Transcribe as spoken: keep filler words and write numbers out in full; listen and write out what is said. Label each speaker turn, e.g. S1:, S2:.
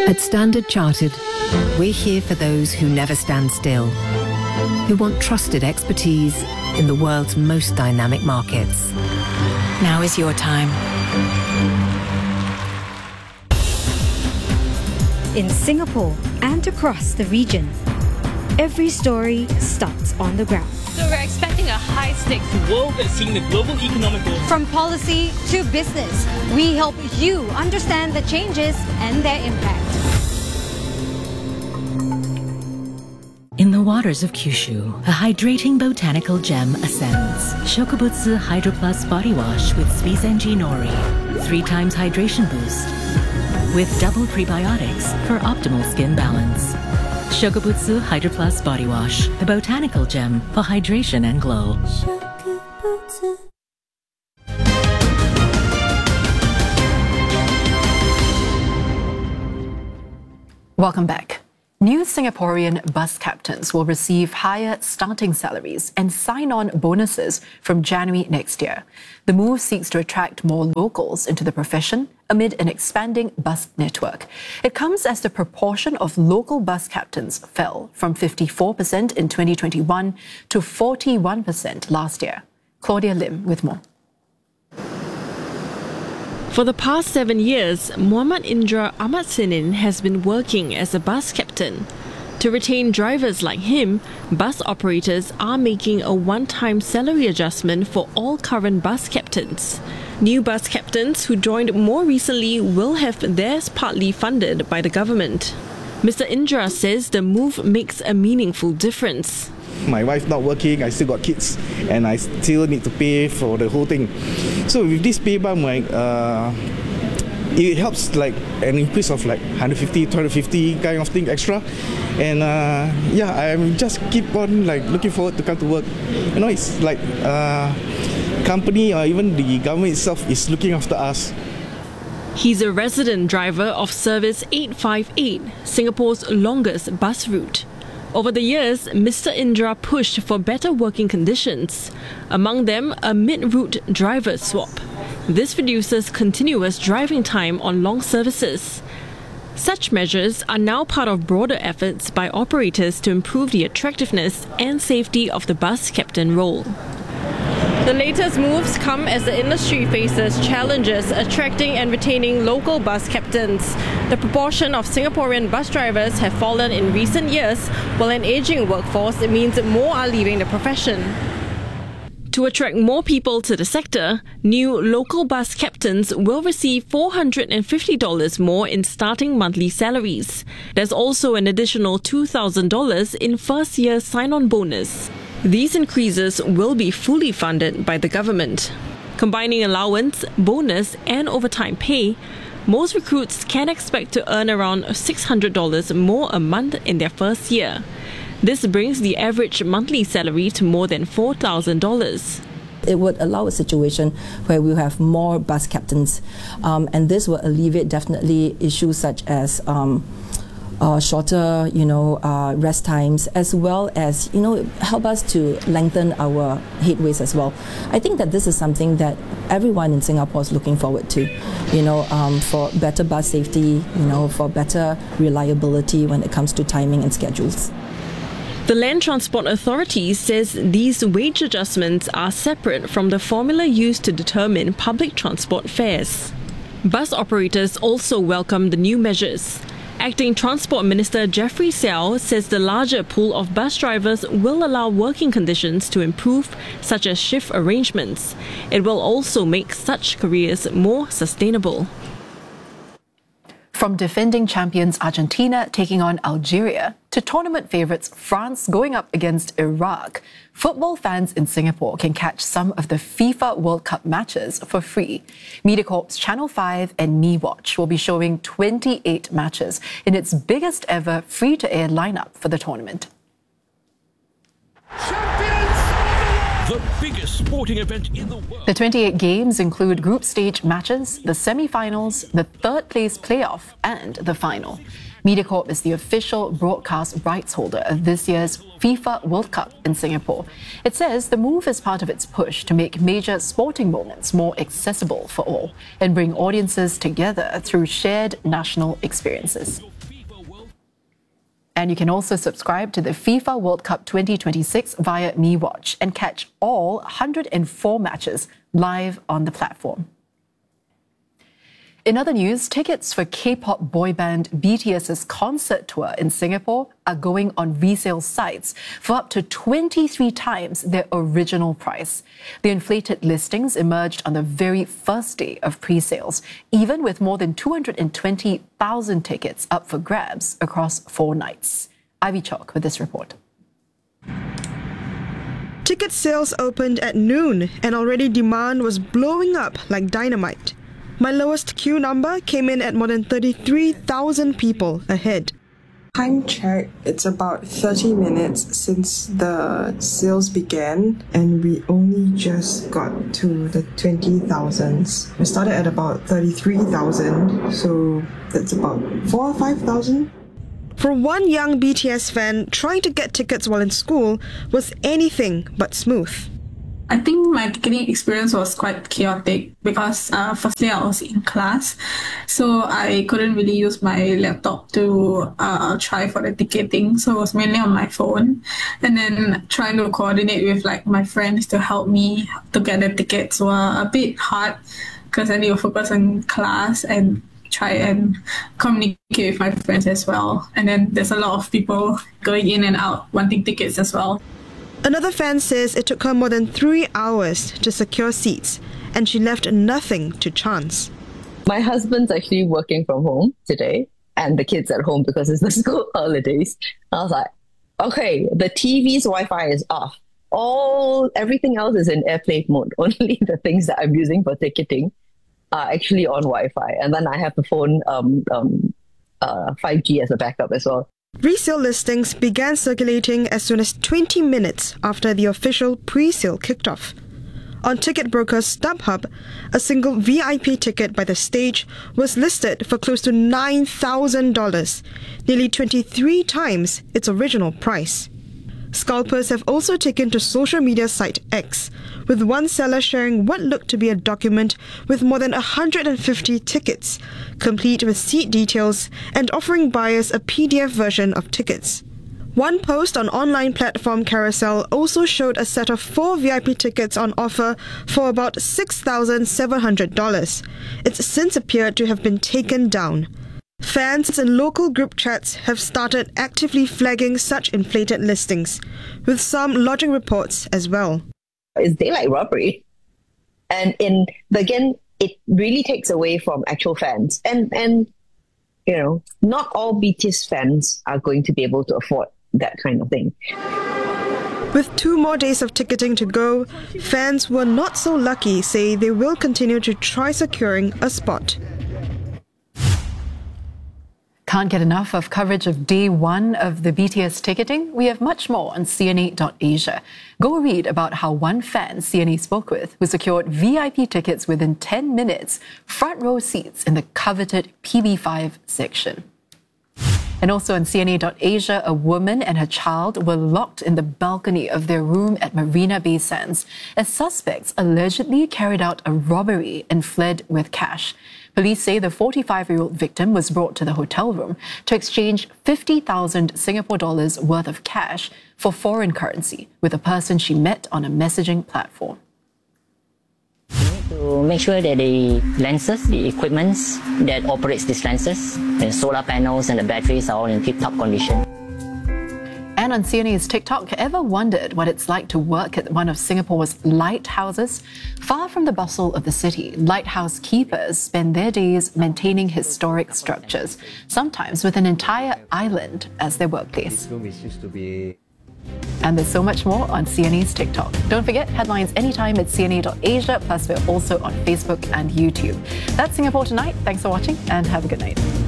S1: At Standard Chartered, we're here for those who never stand still, who want trusted expertise in the world's most dynamic markets.
S2: Now is your time.
S3: In Singapore and across the region, every story starts on the ground.
S4: So we're expecting a high-stakes
S5: world that's seeing the global economic growth.
S3: From policy to business, we help you understand the changes and their impact.
S2: In the waters of Kyushu, a hydrating botanical gem ascends. Shokubutsu Hydro Plus Body Wash with Suizenji Nori. Three times hydration boost. With double prebiotics for optimal skin balance. Shokubutsu Hydro Plus Body Wash, the botanical gem for hydration and glow.
S6: Welcome back. New Singaporean bus captains will receive higher starting salaries and sign-on bonuses from January next year. The move seeks to attract more locals into the profession amid an expanding bus network. It comes as the proportion of local bus captains fell from fifty-four percent in twenty twenty-one to forty-one percent last year. Claudia Lim with more.
S7: For the past seven years, Muhammad Indra Ahmad Senin has been working as a bus captain. To retain drivers like him, bus operators are making a one-time salary adjustment for all current bus captains. New bus captains who joined more recently will have theirs partly funded by the government. Mister Indra says the move makes a meaningful difference.
S8: My wife not working, I still got kids, and I still need to pay for the whole thing. So with this pay bump, like, uh, it helps like an increase of like one hundred fifty, two hundred fifty kind of thing extra. And uh, yeah, I just keep on like looking forward to come to work. You know, it's like uh, company or even the government itself is looking after us.
S7: He's a resident driver of Service eight five eight, Singapore's longest bus route. Over the years, Mister Indra pushed for better working conditions, among them a mid-route driver swap. This reduces continuous driving time on long services. Such measures are now part of broader efforts by operators to improve the attractiveness and safety of the bus captain role. The latest moves come as the industry faces challenges attracting and retaining local bus captains. The proportion of Singaporean bus drivers have fallen in recent years, while an aging workforce means more are leaving the profession. To attract more people to the sector, new local bus captains will receive four hundred fifty dollars more in starting monthly salaries. There's also an additional two thousand dollars in first-year sign-on bonus. These increases will be fully funded by the government. Combining allowance, bonus and overtime pay, most recruits can expect to earn around six hundred dollars more a month in their first year. This brings the average monthly salary to more than four thousand dollars.
S9: It would allow a situation where we have more bus captains, um, and this will alleviate definitely issues such as um, Uh, shorter, you know, uh, rest times, as well as, you know, help us to lengthen our headways as well. I think that this is something that everyone in Singapore is looking forward to, you know, um, for better bus safety, you know, for better reliability when it comes to timing and schedules.
S7: The Land Transport Authority says these wage adjustments are separate from the formula used to determine public transport fares. Bus operators also welcome the new measures. Acting Transport Minister Jeffrey Seow says the larger pool of bus drivers will allow working conditions to improve, such as shift arrangements. It will also make such careers more sustainable.
S6: From defending champions Argentina taking on Algeria to tournament favourites France going up against Iraq, football fans in Singapore can catch some of the FIFA World Cup matches for free. MediaCorp's Channel five and Me Watch will be showing twenty-eight matches in its biggest ever free-to-air lineup for the tournament.
S5: The biggest sporting event in the world.
S6: The twenty-eight games include group stage matches, the semi-finals, the third place playoff and the final. MediaCorp is the official broadcast rights holder of this year's FIFA World Cup in Singapore. It says the move is part of its push to make major sporting moments more accessible for all and bring audiences together through shared national experiences. And you can also subscribe to the FIFA World Cup twenty twenty-six via MeWatch and catch all one hundred four matches live on the platform. In other news, tickets for K-pop boy band BTS's concert tour in Singapore are going on resale sites for up to twenty-three times their original price. The inflated listings emerged on the very first day of pre-sales, even with more than two hundred twenty thousand tickets up for grabs across four nights. Ivy Chalk with this report.
S10: Ticket sales opened at noon and already demand was blowing up like dynamite. My lowest queue number came in at more than thirty-three thousand people ahead.
S11: Time check, it's about thirty minutes since the sales began and we only just got to the twenty thousands. We started at about thirty-three thousand, so that's about four or five thousand.
S10: For one young B T S fan, trying to get tickets while in school was anything but smooth.
S12: I think my ticketing experience was quite chaotic because uh, firstly I was in class, so I couldn't really use my laptop to uh, try for the ticketing, so it was mainly on my phone, and then trying to coordinate with like my friends to help me to get the tickets were a bit hard because I need to focus on class and try and communicate with my friends as well, and then there's a lot of people going in and out wanting tickets as well.
S10: Another fan says it took her more than three hours to secure seats, and she left nothing to chance.
S13: My husband's actually working from home today, and the kids at home because it's the school holidays. I was like, okay, the T V's Wi-Fi is off. All everything else is in airplane mode. Only the things that I'm using for ticketing are actually on Wi-Fi, and then I have the phone um, um, uh, five G as a backup as well.
S10: Resale listings began circulating as soon as twenty minutes after the official pre-sale kicked off. On ticket broker StubHub, a single V I P ticket by the stage was listed for close to nine thousand dollars, nearly twenty-three times its original price. Scalpers have also taken to social media site X, with one seller sharing what looked to be a document with more than one hundred fifty tickets, complete with seat details and offering buyers a P D F version of tickets. One post on online platform Carousel also showed a set of four V I P tickets on offer for about six thousand seven hundred dollars. It's since appeared to have been taken down. Fans and local group chats have started actively flagging such inflated listings, with some lodging reports as well.
S13: It's daylight robbery. And in again, it really takes away from actual fans. And, and you know, not all B T S fans are going to be able to afford that kind of thing.
S10: With two more days of ticketing to go, fans who are not so lucky say they will continue to try securing a spot.
S6: Can't get enough of coverage of day one of the B T S ticketing? We have much more on C N A dot Asia. Go read about how one fan C N A spoke with who secured V I P tickets within ten minutes, front row seats in the coveted P B five section. And also on C N A dot Asia, a woman and her child were locked in the balcony of their room at Marina Bay Sands as suspects allegedly carried out a robbery and fled with cash. Police say the forty-five-year-old victim was brought to the hotel room to exchange fifty thousand Singapore dollars worth of cash for foreign currency with a person she met on a messaging platform.
S14: We need to make sure that the lenses, the equipments that operates these lenses, the solar panels and the batteries are all in tip-top condition.
S6: And on C N A's TikTok, ever wondered what it's like to work at one of Singapore's lighthouses? Far from the bustle of the city, lighthouse keepers spend their days maintaining historic structures, sometimes with an entire island as their workplace. And there's so much more on C N A's TikTok. Don't forget, headlines anytime at C N A dot Asia, plus we're also on Facebook and YouTube. That's Singapore Tonight. Thanks for watching and have a good night.